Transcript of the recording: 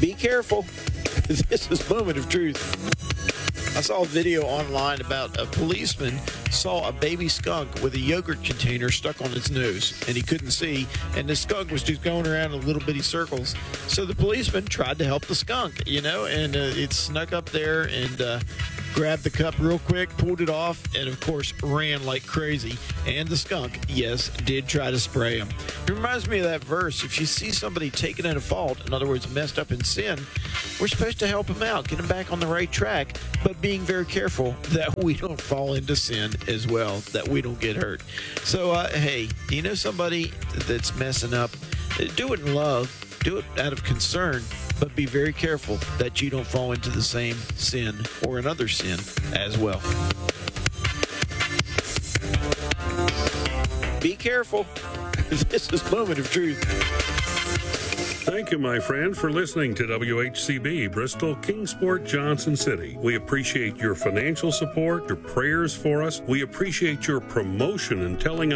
Be careful. This is Moment of Truth. I saw a video online about a policeman saw a baby skunk with a yogurt container stuck on its nose, and he couldn't see, and the skunk was just going around in little bitty circles. So the policeman tried to help the skunk, and it snuck up there and grabbed the cup real quick, pulled it off, and of course ran like crazy. And the skunk, yes, did try to spray him. It reminds me of that verse. If you see somebody taken at a fault, in other words, messed up in sin, we're supposed to help them out, get them back on the right track, but being very careful that we don't fall into sin as well, that we don't get hurt. So, hey, do you know somebody that's messing up? Do it in love. Do it out of concern, but be very careful that you don't fall into the same sin or another sin as well. Be careful. This is Moment of Truth. Thank you, my friend, for listening to WHCB, Bristol, Kingsport, Johnson City. We appreciate your financial support, your prayers for us. We appreciate your promotion and telling